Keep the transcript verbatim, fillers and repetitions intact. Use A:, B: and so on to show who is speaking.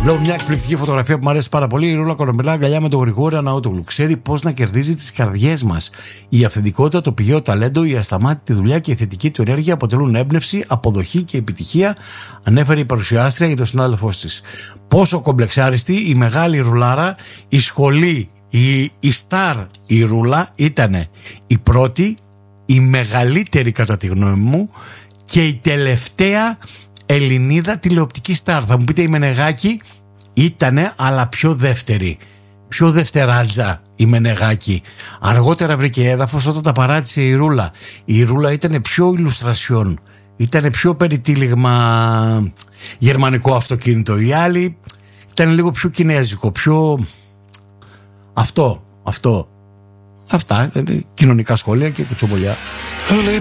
A: Βλέπω μια εκπληκτική φωτογραφία που μου αρέσει πάρα πολύ. Η Ρούλα Κολομπελά αγκαλιά με τον Γρηγόρη Αναούτογλου. Ξέρει πώς να κερδίζει τις καρδιές μας. Η αυθεντικότητα, το πηγαίο ταλέντο, η ασταμάτητη δουλειά και η θετική του ενέργεια αποτελούν έμπνευση, αποδοχή και επιτυχία, ανέφερε η παρουσιάστρια για τον συνάδελφό της. Πόσο κομπλεξάριστη η μεγάλη Ρουλάρα, η σχολή, η, η στάρ, η Ρούλα ήταν η πρώτη, η μεγαλύτερη κατά τη γνώμη μου και η τελευταία Ελληνίδα τηλεοπτική στάρ. Θα μου πείτε η Μενεγάκη ήτανε, αλλά πιο δεύτερη, πιο δευτεράτζα η Μενεγάκη. Αργότερα βρήκε έδαφος όταν τα παράτησε η Ρούλα. Η Ρούλα ήταν πιο ηλουστρασιόν, ήταν πιο περιτύλιγμα γερμανικό αυτοκίνητο. Η άλλη ήταν λίγο πιο κινέζικο, πιο αυτό, αυτό. Αυτά, κοινωνικά σχόλια και κουτσομπολιά.